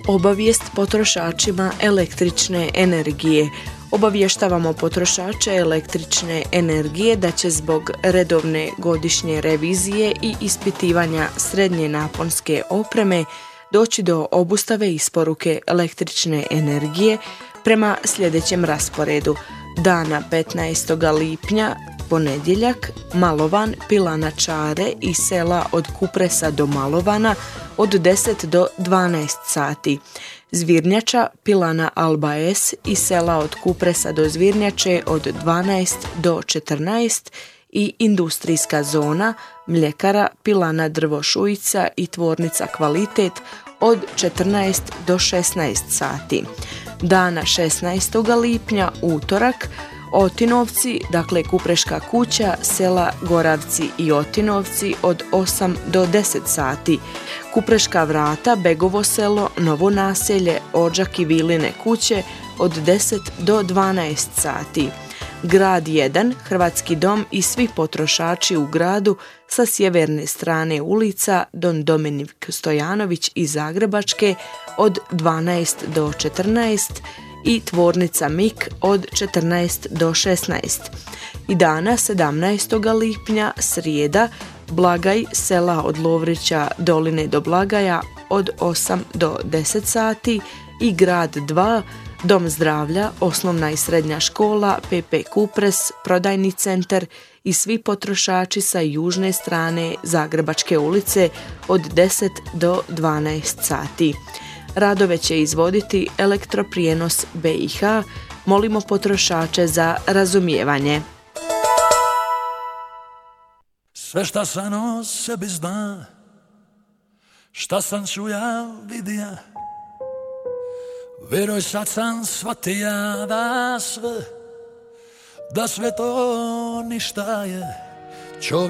Obavijest potrošačima električne energije. Obavještavamo potrošače električne energije da će zbog redovne godišnje revizije i ispitivanja srednje naponske opreme doći do obustave isporuke električne energije prema sljedećem rasporedu. Dana 15. lipnja, ponedjeljak, Malovan, Pilana Čare i sela od Kupresa do Malovana od 10 do 12 sati. Zvirnjača, Pilana Albaes i sela od Kupresa do Zvirnjače od 12 do 14 i industrijska zona, mljekara, Pilana Drvo-Šujica i tvornica Kvalitet od 14 do 16 sati. Dana 16. lipnja, utorak, Otinovci, dakle Kupreška kuća, sela Goravci i Otinovci od 8 do 10 sati. Kupreška vrata, Begovo selo, Novo naselje, Odžak i Viline kuće od 10 do 12 sati. Grad 1, Hrvatski dom i svi potrošači u gradu sa sjeverne strane ulica Don Dominik Stojanović i Zagrebačke od 12 do 14 i tvornica Mik od 14 do 16. I dana 17. lipnja, srijeda, Blagaj, sela od Lovrića Doline do Blagaja od 8 do 10 sati i grad 2, Dom zdravlja, osnovna i srednja škola, PP Kupres, prodajni centar i svi potrošači sa južne strane Zagrebačke ulice od 10 do 12 sati. Radove će izvoditi Elektroprijenos BiH. Molimo potrošače za razumijevanje. Sve šta sam o sebi zna, šta sam čuja, vidija, veruj sad sam shvatija da sve to ništa je čovjek.